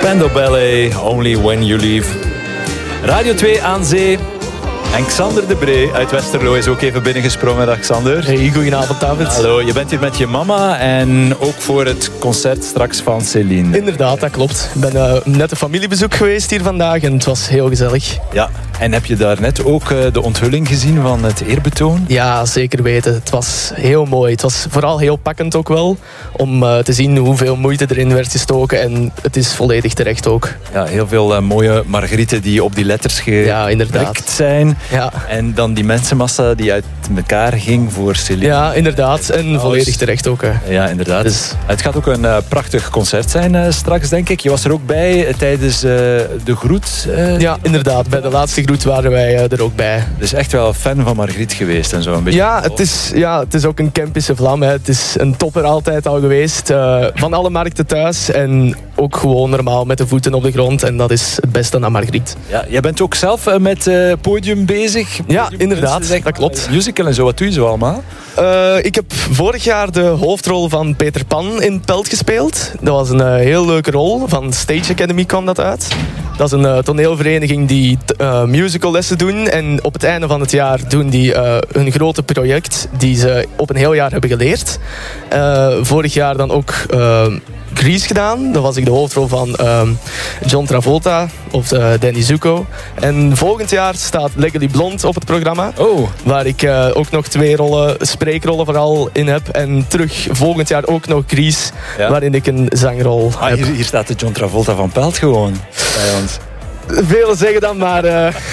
Spandau Ballet, Only When You Leave. Radio 2 aan zee. En Xander de Bree uit Westerlo is ook even binnengesprongen. Dag Xander. Hey, goedenavond David. Hallo, je bent hier met je mama en ook voor het concert straks van Céline. Inderdaad, dat klopt. Ik ben net een familiebezoek geweest hier vandaag en het was heel gezellig. Ja, en heb je daar net ook de onthulling gezien van het eerbetoon? Ja, zeker weten. Het was heel mooi. Het was vooral heel pakkend ook wel. Om te zien hoeveel moeite erin werd gestoken. En het is volledig terecht ook. Ja, heel veel mooie margrieten die op die letters gedrukt zijn. Ja. En dan die mensenmassa die uit elkaar ging voor Céline. Ja, inderdaad. En volledig terecht ook. Hè. Ja, inderdaad. Dus... Het gaat ook een prachtig concert zijn straks, denk ik. Je was er ook bij tijdens de groet. Ja, inderdaad. Bij de laatste groet waren wij er ook bij. Dus echt wel fan van Margriet geweest en zo een beetje. Ja, het is ook een Kempische vlam. Hè. Het is een topper altijd al geweest. Van alle markten thuis. En ook gewoon normaal met de voeten op de grond. En dat is het beste aan Margriet. Ja, jij bent ook zelf met podium bezig. Ja, inderdaad. Dat klopt. Musical en zo. Wat doe je zo allemaal? Ik heb vorig jaar de hoofdrol van Peter Pan in Pelt gespeeld. Dat was een heel leuke rol. Van Stage Academy kwam dat uit. Dat is een toneelvereniging die musicallessen doen. En op het einde van het jaar doen die hun grote project die ze op een heel jaar hebben geleerd. Vorig jaar dan ook Grease gedaan. Daar was ik de hoofdrol van John Travolta of Danny Zuko. En volgend jaar staat Legally Blonde op het programma. Oh. Waar ik ook nog 2 spreekrollen vooral in heb. En terug volgend jaar ook nog Grease, waarin ik een zangrol heb. Hier staat de John Travolta van Pelt gewoon bij ons. Velen zeggen dan maar...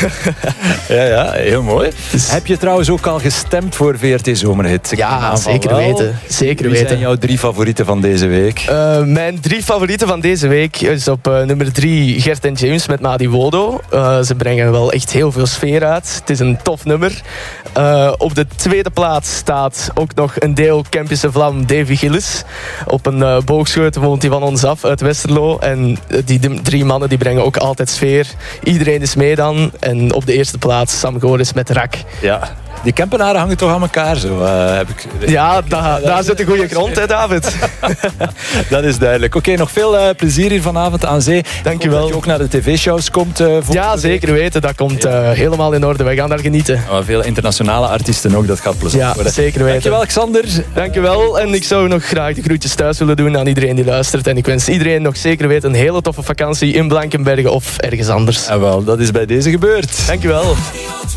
Ja, heel mooi. Dus... Heb je trouwens ook al gestemd voor VRT Zomerhit? Ja, zeker weten. Wie zijn jouw 3 favorieten van deze week? Mijn 3 favorieten van deze week is op nummer 3 Gert en James met Madi Wodo. Ze brengen wel echt heel veel sfeer uit. Het is een tof nummer. Op de tweede plaats staat ook nog een deel Kempische vlam Davy Gillis. Op een boogschutter woont hij van ons af uit Westerlo. En die 3 mannen die brengen ook altijd sfeer. Iedereen is mee dan. En op de eerste plaats Sam Goris met Rak. Ja. Die Kempenaren hangen toch aan elkaar zo? Ja, daar zit een goede grond, hè, David? Dat is duidelijk. Oké, nog veel plezier hier vanavond aan zee. Dank je wel. Dat je ook naar de tv-shows komt. Ja, zeker weten. Dat komt helemaal in orde. Wij gaan daar genieten. Veel internationale artiesten ook. Dat gaat plezant worden. Ja, zeker weten. Dankjewel, Xander. Dankjewel. En ik zou nog graag de groetjes thuis willen doen aan iedereen die luistert. En ik wens iedereen nog zeker weten een hele toffe vakantie in Blankenberge of ergens anders. En wel, dat is bij deze gebeurd. Dankjewel.